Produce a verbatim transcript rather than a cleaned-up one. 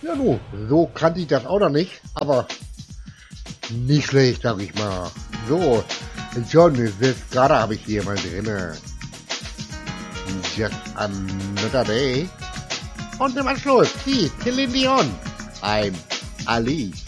Ja, du, so kannte ich das auch noch nicht, aber nicht schlecht, sag ich mal. So, John, jetzt gerade habe ich hier mal drinne. Just another day. Und im Anschluss, die Celine Dion. I'm Ali.